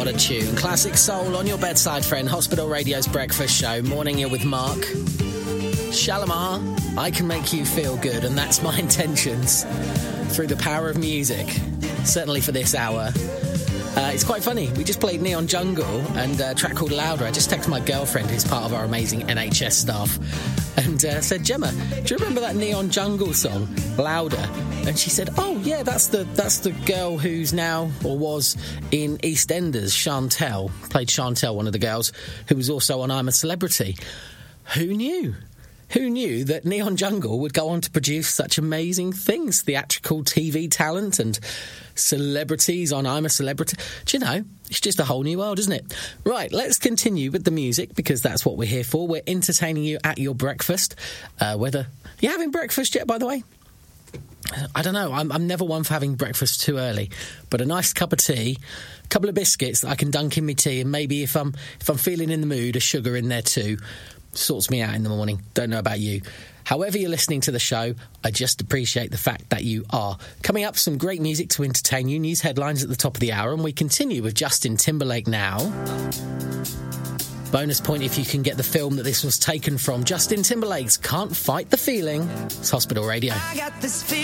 What a tune. Classic soul on your bedside, friend. Hospital Radio's breakfast show. Morning, you're with Mark. Shalimar, I can make you feel good, and that's my intentions through the power of music. Certainly for this hour. It's quite funny. We just played Neon Jungle and a track called Louder. I just texted my girlfriend, who's part of our amazing NHS staff, and said, Gemma, do you remember that Neon Jungle song, Louder? And she said, oh, yeah, that's the girl who's now, or was, in EastEnders, Chantel. Played Chantel, one of the girls, who was also on I'm a Celebrity. Who knew? Who knew that Neon Jungle would go on to produce such amazing things? Theatrical TV talent and celebrities on I'm a Celebrity. Do you know, it's just a whole new world, isn't it? Right, let's continue with the music, because that's what we're here for. We're entertaining you at your breakfast. Whether you're having breakfast yet, by the way? I don't know. I'm never one for having breakfast too early, but a nice cup of tea, a couple of biscuits that I can dunk in my tea, and maybe if I'm feeling in the mood, a sugar in there too. Sorts me out in the morning. Don't know about you. However you're listening to the show, I just appreciate the fact that you are. Coming up, some great music to entertain you. News headlines at the top of the hour, and we continue with Justin Timberlake now. Bonus point if you can get the film that this was taken from. Justin Timberlake's Can't Fight the Feeling. It's Hospital Radio. I got this feeling.